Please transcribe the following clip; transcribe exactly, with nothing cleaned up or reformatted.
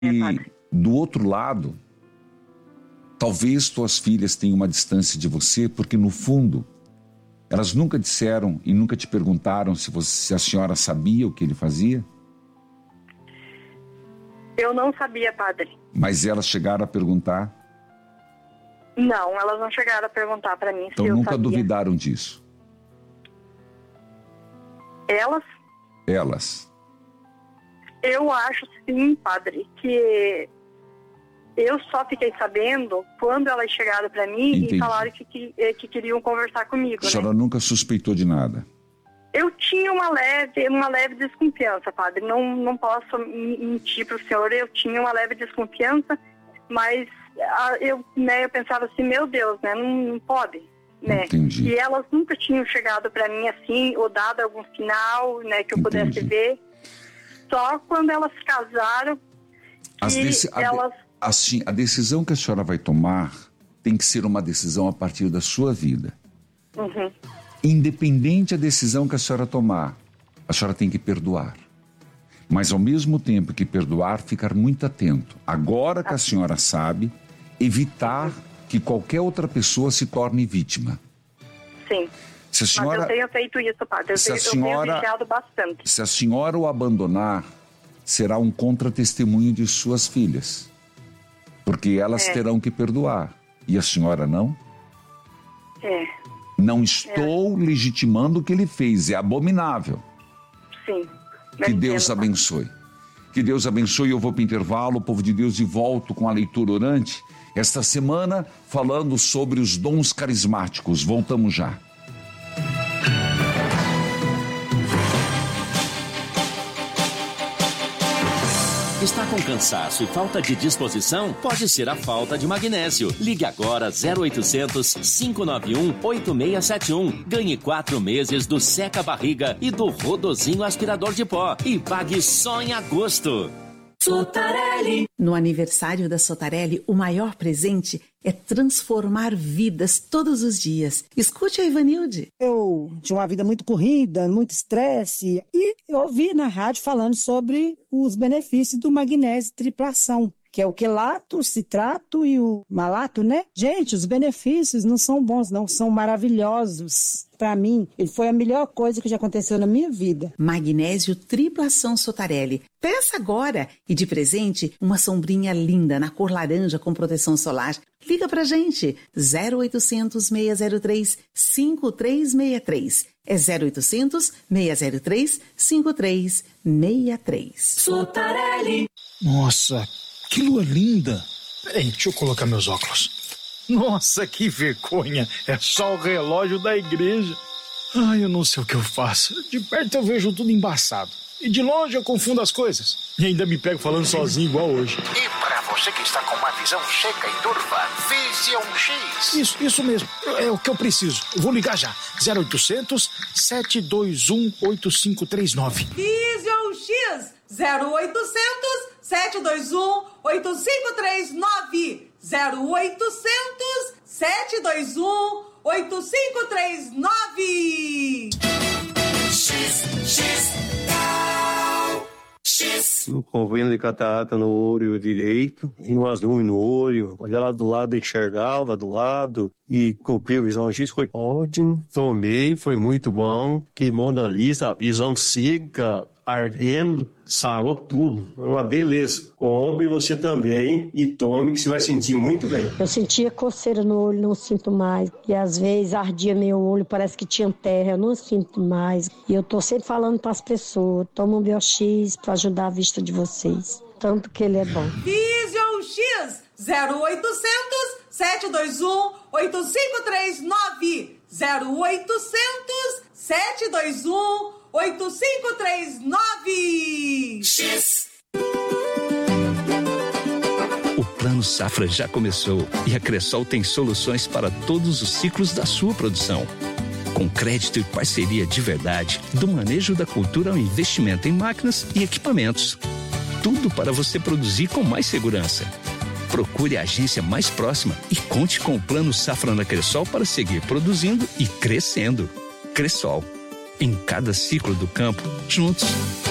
E do outro lado, talvez tuas filhas tenham uma distância de você, porque no fundo, elas nunca disseram e nunca te perguntaram se, você, se a senhora sabia o que ele fazia? Eu não sabia, padre. Mas elas chegaram a perguntar? Não, elas não chegaram a perguntar para mim então, se eu nunca sabia. duvidaram disso? Elas? Elas. Eu acho sim, padre, que eu só fiquei sabendo quando elas chegaram para mim Entendi. E falaram que, que, que queriam conversar comigo. A senhora né? nunca suspeitou de nada? Eu tinha uma leve, uma leve desconfiança, padre. Não, não posso mentir para o senhor, eu tinha uma leve desconfiança, mas eu, né, eu pensava assim, meu Deus, né, não, não pode. Né? Entendi. E elas nunca tinham chegado para mim assim, ou dado algum sinal, né, que eu Entendi. pudesse ver. Só quando elas casaram, As que deci- a, elas... assim, a decisão que a senhora vai tomar tem que ser uma decisão a partir da sua vida. Uhum. Independente da decisão que a senhora tomar, a senhora tem que perdoar. Mas ao mesmo tempo que perdoar, ficar muito atento. Agora que a senhora sabe, evitar que qualquer outra pessoa se torne vítima. Sim. Se a senhora, Mas eu tenho feito isso, padre. Eu, se tenho, a senhora, eu tenho vigiado bastante. Se a senhora o abandonar, será um contra-testemunho de suas filhas. Porque elas é. terão que perdoar. E a senhora não? É. Não estou é. legitimando o que ele fez. É abominável. Sim. Que Deus abençoe. Que Deus abençoe. Eu vou para o intervalo, o povo de Deus, e volto com a leitura orante. Esta semana, falando sobre os dons carismáticos. Voltamos já. Está com cansaço e falta de disposição? Pode ser a falta de magnésio. Ligue agora zero oitocentos, cinco nove um, oito seis sete um. Ganhe quatro meses do Seca Barriga e do Rodozinho Aspirador de Pó. E pague só em agosto. Sotarelli. No aniversário da Sotarelli, o maior presente é transformar vidas todos os dias. Escute a Ivanilde. Eu tinha uma vida muito corrida, muito estresse, e eu ouvi na rádio falando sobre os benefícios do magnésio triplação, que é o quelato, citrato e o malato, né? Gente, os benefícios não são bons, não, são maravilhosos. Para mim, ele foi a melhor coisa que já aconteceu na minha vida. Magnésio Triplação Sotarelli. Peça agora! E de presente, uma sombrinha linda na cor laranja com proteção solar. Liga pra gente, zero oitocentos, seis zero três, cinco três seis três. É zero oitocentos, seis zero três, cinco três seis três. Sotarelli. Nossa, que lua linda! Peraí, deixa eu colocar meus óculos. Nossa, que vergonha! É só o relógio da igreja. Ai, eu não sei o que eu faço. De perto eu vejo tudo embaçado. E de longe eu confundo as coisas. E ainda me pego falando sozinho igual hoje. E para você que está com uma visão seca e turva, Vision X. Isso, isso mesmo. É o que eu preciso. Eu vou ligar já. zero oitocentos, sete dois um, oito cinco três nove. Vision X. zero oitocentos, sete dois um, oito cinco três nove. zero oitocentos, sete dois um, oito cinco três nove. X, X, X. No convênio de catarata no olho direito, e umas nuvens no olho, olha lá do lado, enxergava do lado, e comprei a visão X, foi ótimo, tomei, foi muito bom, que Mona Lisa, visão seca, ardendo, sarou tudo, uma beleza. Compre você também e tome, que você vai sentir muito bem. Eu sentia coceira no olho, não sinto mais, e às vezes ardia meu olho, parece que tinha terra, eu não sinto mais, e eu tô sempre falando para as pessoas, toma um Biox para ajudar a vista de vocês, tanto que ele é bom. Vision X, zero oitocentos, sete dois um, oito cinco três nove, zero oitocentos, sete dois um, oito cinco três nove. X. O Plano Safra já começou e a Cressol tem soluções para todos os ciclos da sua produção. Com crédito e parceria de verdade, do manejo da cultura ao investimento em máquinas e equipamentos. Tudo para você produzir com mais segurança. Procure a agência mais próxima e conte com o Plano Safra na Cressol para seguir produzindo e crescendo. Cressol. Em cada ciclo do campo, juntos.